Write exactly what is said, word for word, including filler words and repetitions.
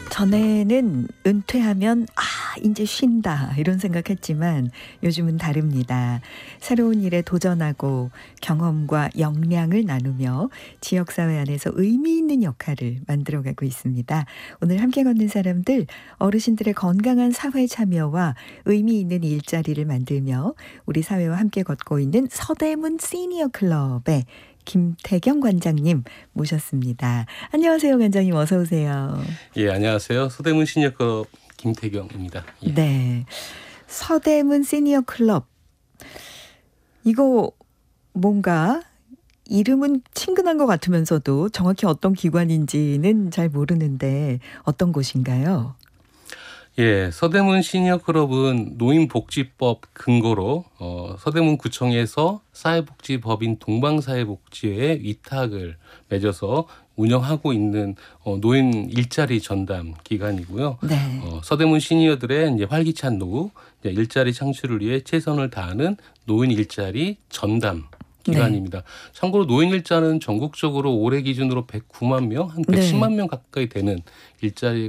전에는 은퇴하면 아 이제 쉰다 이런 생각했지만 요즘은 다릅니다. 새로운 일에 도전하고 경험과 역량을 나누며 지역사회 안에서 의미 있는 역할을 만들어가고 있습니다. 오늘 함께 걷는 사람들, 어르신들의 건강한 사회 참여와 의미 있는 일자리를 만들며 우리 사회와 함께 걷고 있는 서대문 시니어 클럽의 김태경 관장님 모셨습니다. 안녕하세요, 관장님. 어서 오세요. 예, 안녕하세요. 서대문 시니어클럽 김태경입니다. 예. 네, 서대문 시니어 클럽. 이거 뭔가 이름은 친근한 것 같으면서도 정확히 어떤 기관인지는 잘 모르는데 어떤 곳인가요? 예, 서대문 시니어클럽은 노인복지법 근거로 어, 서대문구청에서 사회복지법인 동방사회복지회에 위탁을 맺어서 운영하고 있는 어, 노인 일자리 전담 기관이고요. 네. 어, 서대문 시니어들의 이제 활기찬 노후, 이제 일자리 창출을 위해 최선을 다하는 노인 일자리 전담 기관입니다. 네. 참고로 노인 일자는 전국적으로 올해 기준으로 백구만 명, 한 백십만 명 가까이 되는 일자리